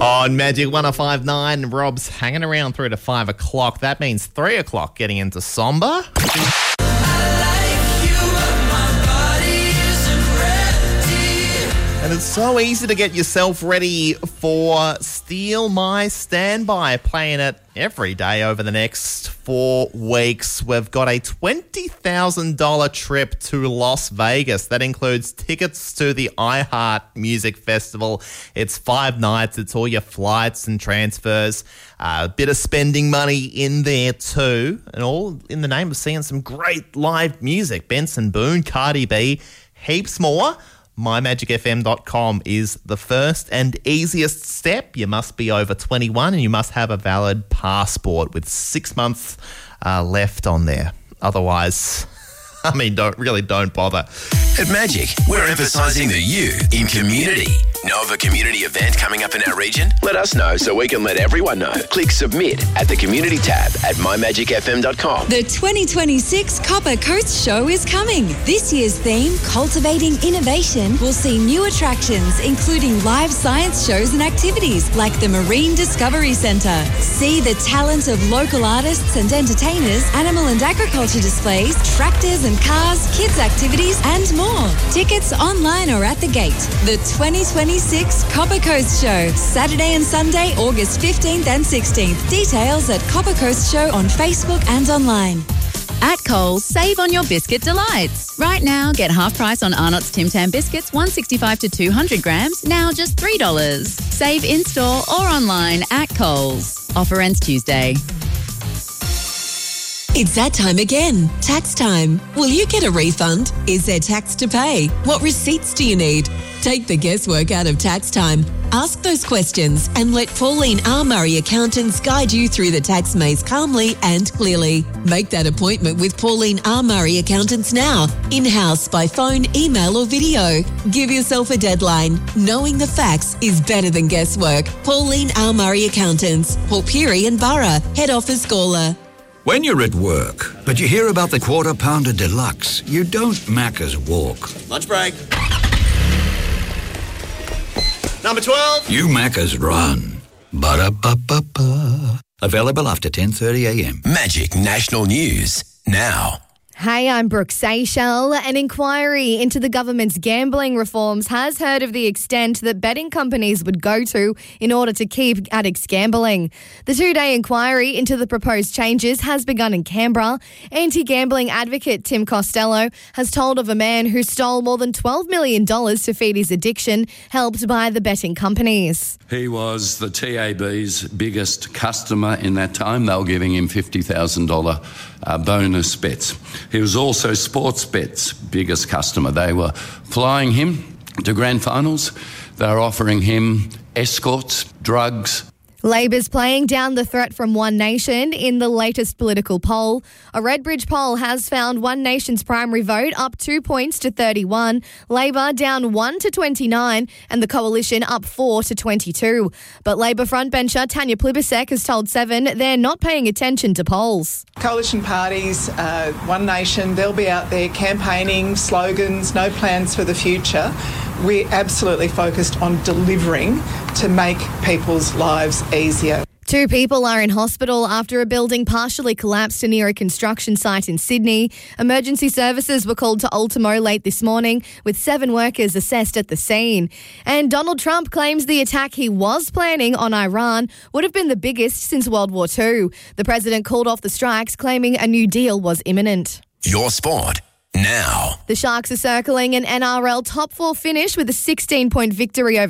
On Magic 105.9, Rob's hanging around through to 5 o'clock. That means 3 o'clock getting into Somber. And it's so easy to get yourself ready for Steal My Standby, playing it every day over the next 4 weeks. We've got a $20,000 trip to Las Vegas. That includes tickets to the iHeart Music Festival. It's 5 nights. It's all your flights and transfers. A bit of spending money in there too. And all in the name of seeing some great live music. Benson Boone, Cardi B, heaps more. MyMagicFM.com is the first and easiest step. You must be over 21 and you must have a valid passport with 6 months left on there. Otherwise, don't bother. At Magic, we're emphasising the you in community. Know of a community event coming up in our region? Let us know so we can let everyone know. Click submit at the community tab at mymagicfm.com. The 2026 Copper Coast Show is coming. This year's theme, Cultivating Innovation, will see new attractions including live science shows and activities like the Marine Discovery Centre. See the talent of local artists and entertainers, animal and agriculture displays, tractors and cars, kids activities and more. Tickets online or at the gate. The 2026 Copper Coast Show, Saturday and Sunday, August 15th and 16th. Details at Copper Coast Show on Facebook and online. At Coles, save on your biscuit delights. Right now, get half price on Arnott's Tim Tam biscuits, $1.65 to 200 grams, now just $3. Save in-store or online at Coles. Offer ends Tuesday. It's that time again. Tax time. Will you get a refund? Is there tax to pay? What receipts do you need? Take the guesswork out of tax time. Ask those questions and let Pauline R. Murray Accountants guide you through the tax maze calmly and clearly. Make that appointment with Pauline R. Murray Accountants now. In-house, by phone, email or video. Give yourself a deadline. Knowing the facts is better than guesswork. Pauline R. Murray Accountants. Port Pirie and Borough. Head office Gawler. When you're at work, but you hear about the Quarter Pounder Deluxe, you don't Macca's walk. Lunch break. Number 12. You Macca's run. Ba-da-ba-ba-ba. Available after 10:30am. Magic National News now. Hey, I'm Brooke Seychelles. An inquiry into the government's gambling reforms has heard of the extent that betting companies would go to in order to keep addicts gambling. The 2-day inquiry into the proposed changes has begun in Canberra. Anti-gambling advocate Tim Costello has told of a man who stole more than $12 million to feed his addiction, helped by the betting companies. He was the TAB's biggest customer in that time. They were giving him $50,000 bonus bets. He was also Sportsbet's biggest customer. They were flying him to grand finals. They were offering him escorts, drugs. Labor's playing down the threat from One Nation in the latest political poll. A Redbridge poll has found One Nation's primary vote up 2 points to 31, Labor down 1 to 29, and the Coalition up 4 to 22. But Labor frontbencher Tanya Plibersek has told Seven they're not paying attention to polls. Coalition parties, One Nation, they'll be out there campaigning, slogans, no plans for the future. We're absolutely focused on delivering to make people's lives easier. 2 people are in hospital after a building partially collapsed near a construction site in Sydney. Emergency services were called to Ultimo late this morning, with 7 workers assessed at the scene. And Donald Trump claims the attack he was planning on Iran would have been the biggest since World War II. The president called off the strikes, claiming a new deal was imminent. Your sport now. The Sharks are circling an NRL top 4 finish with a 16-point victory over